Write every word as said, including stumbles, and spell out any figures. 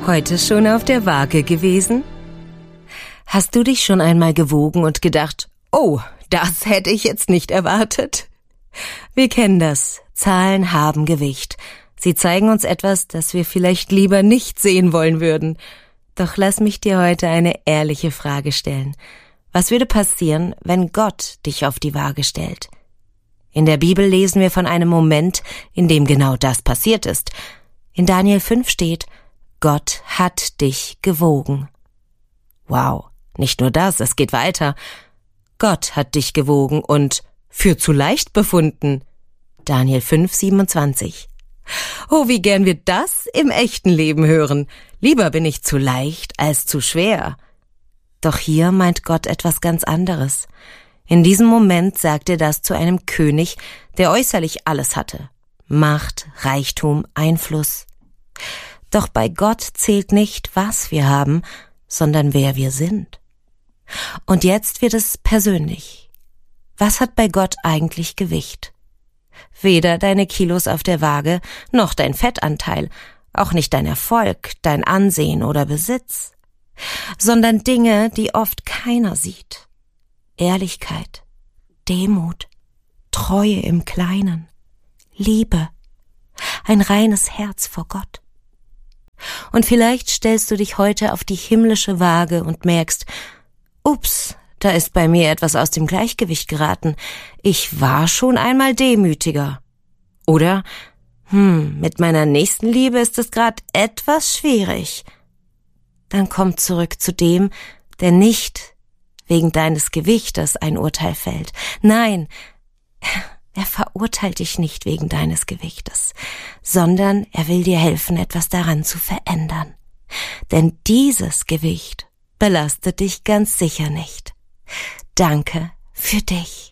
Heute schon auf der Waage gewesen? Hast du dich schon einmal gewogen und gedacht, oh, das hätte ich jetzt nicht erwartet? Wir kennen das. Zahlen haben Gewicht. Sie zeigen uns etwas, das wir vielleicht lieber nicht sehen wollen würden. Doch lass mich dir heute eine ehrliche Frage stellen. Was würde passieren, wenn Gott dich auf die Waage stellt? In der Bibel lesen wir von einem Moment, in dem genau das passiert ist. In Daniel fünf steht, Gott hat dich gewogen. Wow, nicht nur das, es geht weiter. Gott hat dich gewogen und für zu leicht befunden. Daniel fünf, siebenundzwanzig. Oh, wie gern wir das im echten Leben hören. Lieber bin ich zu leicht als zu schwer. Doch hier meint Gott etwas ganz anderes. In diesem Moment sagt er das zu einem König, der äußerlich alles hatte. Macht, Reichtum, Einfluss. Doch bei Gott zählt nicht, was wir haben, sondern wer wir sind. Und jetzt wird es persönlich. Was hat bei Gott eigentlich Gewicht? Weder deine Kilos auf der Waage, noch dein Fettanteil, auch nicht dein Erfolg, dein Ansehen oder Besitz, sondern Dinge, die oft keiner sieht. Ehrlichkeit, Demut, Treue im Kleinen, Liebe, ein reines Herz vor Gott. Und vielleicht stellst du dich heute auf die himmlische Waage und merkst, ups, da ist bei mir etwas aus dem Gleichgewicht geraten. Ich war schon einmal demütiger. Oder, hm, mit meiner Nächstenliebe ist es gerade etwas schwierig. Dann komm zurück zu dem, der nicht wegen deines Gewichtes ein Urteil fällt. Nein, er verurteilt dich nicht wegen deines Gewichtes, sondern er will dir helfen, etwas daran zu verändern. Denn dieses Gewicht belastet dich ganz sicher nicht. Danke für dich.